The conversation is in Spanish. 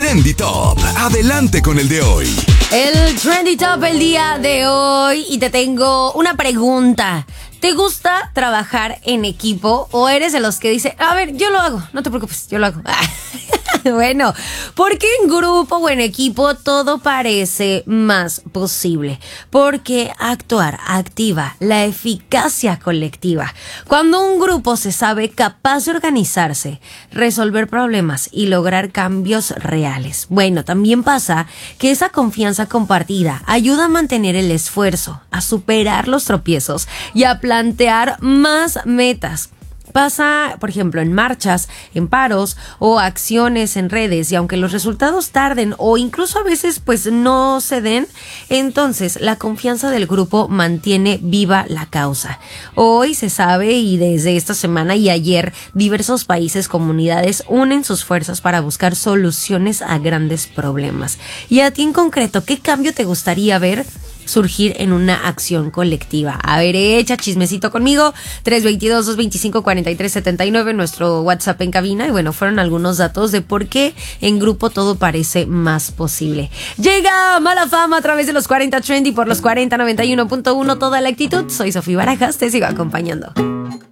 Trendy Top. Adelante con el de hoy. El Trendy Top el día de hoy y te tengo una pregunta. ¿Te gusta trabajar en equipo o eres de los que dice, a ver, yo lo hago, no te preocupes, yo lo hago? Bueno, porque en grupo o en equipo todo parece más posible. Porque actuar activa la eficacia colectiva. Cuando un grupo se sabe capaz de organizarse, resolver problemas y lograr cambios reales. Bueno, también pasa que esa confianza compartida ayuda a mantener el esfuerzo, a superar los tropiezos y a plantear más metas. Pasa, por ejemplo, en marchas, en paros o acciones en redes, y aunque los resultados tarden o incluso a veces pues no se den, entonces la confianza del grupo mantiene viva la causa. Hoy se sabe, y desde esta semana y ayer, diversos países, comunidades unen sus fuerzas para buscar soluciones a grandes problemas. Y a ti en concreto, ¿qué cambio te gustaría ver surgir en una acción colectiva? A ver, echa chismecito conmigo. 322-225-4379, nuestro WhatsApp en cabina. Y bueno, fueron algunos datos de por qué en grupo todo parece más posible. Llega Mala Fama a través de los 40 Trendy por los 4091.1. Toda la actitud. Soy Sofía Barajas, te sigo acompañando.